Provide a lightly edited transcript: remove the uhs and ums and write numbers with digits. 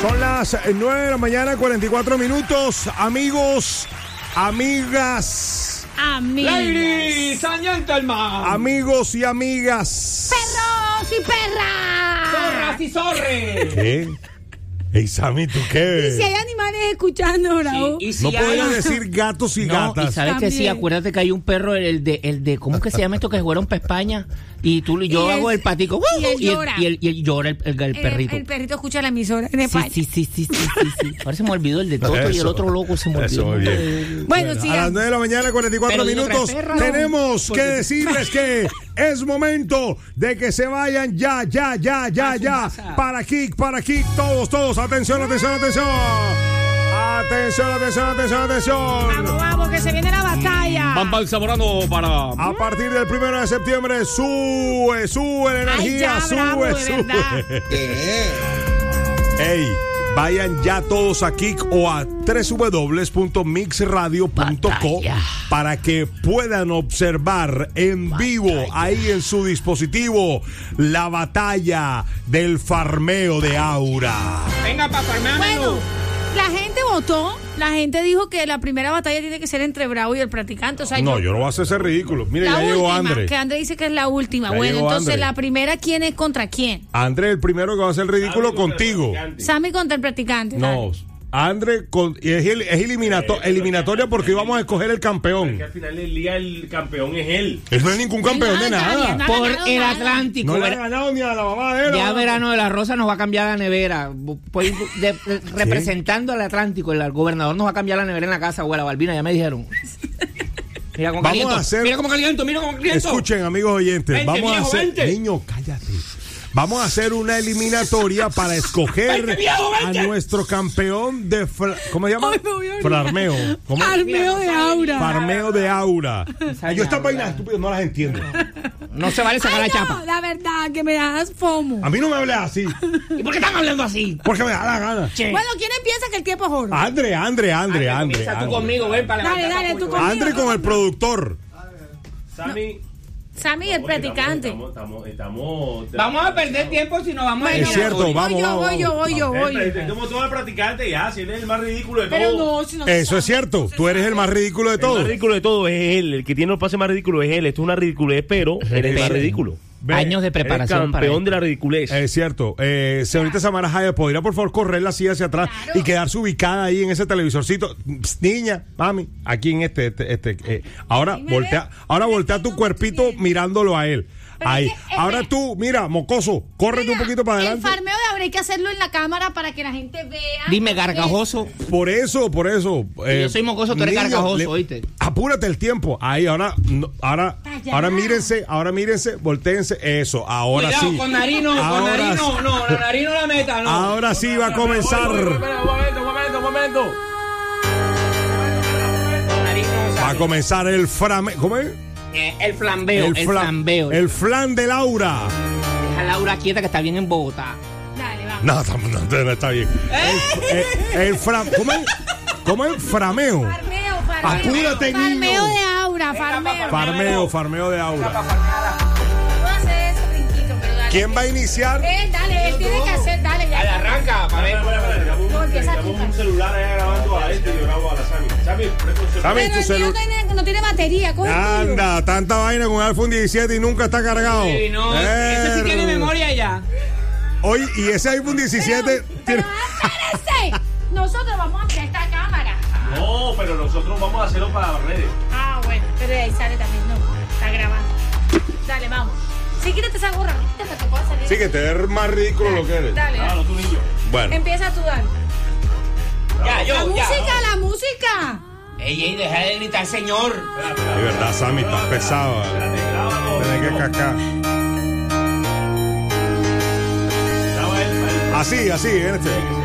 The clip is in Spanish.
Son las 9 de la mañana, 44 minutos. Amigos, amigas. Ladies and gentlemen. Amigos y amigas. Perros y perras. Zorras y zorres. ¿Qué? Ey, Sammy, ¿tú qué? Y si hay animales escuchando, Raúl. Sí, y si No hay- podían decir gatos y No, gatas. y sabes que sí, También. acuérdate que hay un perro, el de ¿cómo que se llama esto que fueron para España? Y yo Y hago él- el patico, y él llora. y él llora el perrito. El perrito escucha la emisora en España. Sí. Ahora se me olvidó el de Toto y el Eso. otro loco se me Eso, olvidó. muy bien. Bueno, A las sigan. 9 de la mañana, 44 Pero digo minutos. tres perros. Tenemos que decirles que es momento de que se vayan ya. Para Kik. Todos. Atención. Vamos, que se viene la batalla. Van para el Zamorano para. A partir del 1 de septiembre, sube la energía, Ay, ya, bravo, de verdad. Ey, vayan ya todos a Kik o a www.mixradio.co Batalla. para que puedan observar en vivo, ahí en su dispositivo, la batalla del farmeo de Aura. Venga, para farmear. Bueno, la gente votó. La gente dijo que la primera batalla tiene que ser entre Bravo y el practicante. O sea, No, yo no voy a hacer ese ridículo. Mire, la ya llegó última, André. que André dice que es la última. Ya Bueno, llegó entonces André. la primera, ¿quién es contra quién? André, el primero que va a hacer ridículo contigo. Sammy contra el practicante. No, André y es eliminatoria porque íbamos a escoger el campeón. Que al final del día el campeón es él. Él no es ningún campeón de Nadie, nada. no. Por ganado el nada. Atlántico. No le ha ganado ni a la mamá de él. Ya Verano de la Rosa nos va a cambiar la nevera. Pues, representando al Atlántico, el gobernador nos va a cambiar la nevera en la casa, abuela Balbina, ya me dijeron. Mira cómo Vamos caliento. a hacer- Mira cómo caliento. Escuchen, amigos oyentes, Vente, vamos a viejo, hacer. vente. Niño, cállate. Vamos a hacer una eliminatoria para escoger Vente, viejo, vente. a nuestro campeón de. ¿Cómo se llama? Ay, me voy a olvidar. Farmeo. ¿Cómo? Armeo de Aura. Farmeo de Aura. sabe Yo estas hablar. vainas estúpidas no las entiendo. No se vale sacar Ay, la no, chapa. la verdad, que me das fomo. A mí no me hables así, ¿Y por qué están hablando así? porque me da la gana. Che. Bueno, ¿quién piensa que el tiempo es oro? André. Comienza tú conmigo, ven para Dale, levantar dale, la tú pulga. André con el productor. Sammy. Sammy, el practicante. Estamos. Vamos a perder tiempo si no vamos a Es cierto, vamos. Voy yo. Como todo el practicante, ya, si él es el más ridículo de Pero todos. no, si no. Eso es cierto. Tú eres el más ridículo de El más todos. ridículo de todo es él. El que tiene los pases más ridículos es él. Esto es una ridiculez, pero él es el más ridículo. Ve, Años de Él es preparación para campeón esto. de la ridiculez. Es cierto. Señorita Samara Jaya, ¿podría por favor correr la silla hacia atrás Claro. y quedarse ubicada ahí en ese televisorcito? Psst, niña, mami, aquí en ahora ¿Sí me voltea ve? tu cuerpito mirándolo a él. Pero Ahí. es que, Ahora tú, mira, mocoso, córrete un poquito para El adelante. farmeo de Aura hay que hacerlo en la cámara para que la gente vea. Dime, gargajoso. Por eso. Yo soy mocoso, tú eres niño, gargajoso, ¿oíste? Apúrate el tiempo. Ahí, ahora Calla. mírense, voltéense. Eso, ahora Cuidado, sí. con nariz no, Ahora la nariz no la meta, no. Ahora sí va a comenzar. Un momento. Con nariz no, Va a Sammy. comenzar el ¿cómo es? El flambeo, el flambeo. El flan de Laura. Deja a Laura quieta que está bien en Bogotá. Dale, vamos. No está bien. ¿Cómo es? Frameo. Farmeo. Apúrate, niño. Farmeo de Aura, Farmeo de Aura. No hace ese brinquito, pero dale. ¿Quién va a iniciar? Dale, él tiene que hacer, dale, ya. Arranca, para ver. No, empieza tú, Tenemos un celular ahí grabando a este y yo grabo a la Sammy. Sammy, presta un celular. Sammy, Pero tu el mío celular. no tiene batería, coge el tuyo. Anda, tanta vaina con el iPhone 17 y nunca está cargado. Sí, no, ese sí tiene memoria ya. Oye, y ese iPhone 17 Pero tiene. espérense. Nosotros vamos a hacer esta cámara. No, pero nosotros vamos a hacerlo para las redes. Ah, bueno, pero de ahí sale también, no, está grabando. Dale, vamos. Sí, quítate esa gorra, quítate que pueda salir. Sí, que te ves más ridículo lo que eres. Dale, Claro, tu niño. Bueno. empieza tú, dale. Ya, La música. Ey, deja de gritar, señor. De verdad, Sammy, estás pesado. Grábalo. Tienes que cascar. Graba él. Así, en este.